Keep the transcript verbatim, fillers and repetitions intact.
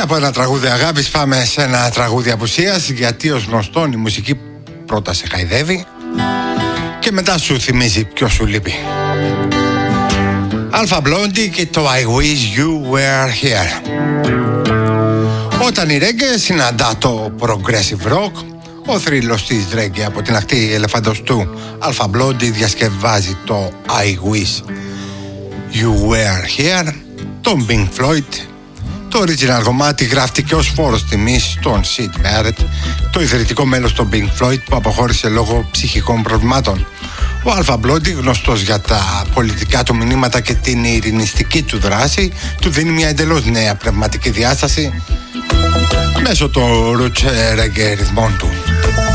από ένα τραγούδι αγάπης πάμε σε ένα τραγούδι απουσίας, γιατί ως γνωστόν η μουσική πρώτα σε χαϊδεύει και μετά σου θυμίζει ποιο σου λείπει. Alpha Blondy και το I Wish You Were Here. Όταν η reggae συναντά το progressive rock, ο θρύλος της reggae από την ακτή ελεφαντοστού Alpha Blondy διασκευάζει το I Wish You Were Here, τον Pink Floyd. Το original κομμάτι γράφτηκε ως φόρος τιμής στον Syd Barrett, το ιδρυτικό μέλος των Pink Floyd που αποχώρησε λόγω ψυχικών προβλημάτων. Ο Alpha Blondy, γνωστός για τα πολιτικά του μηνύματα και την ειρηνιστική του δράση, του δίνει μια εντελώς νέα πνευματική διάσταση μέσω των roots reggae ρυθμών του.